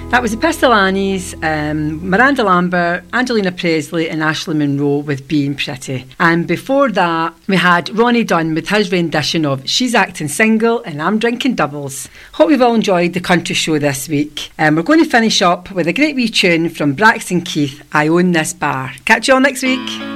That was the Pistolanys, Miranda Lambert, Angelina Presley and Ashley Monroe with Being Pretty. And before that, we had Ronnie Dunn with his rendition of She's Acting Single and I'm Drinking Doubles. Hope you've all enjoyed the country show this week. We're going to finish up with a great wee tune from Braxton Keith, I Own This Bar. Catch you all next week.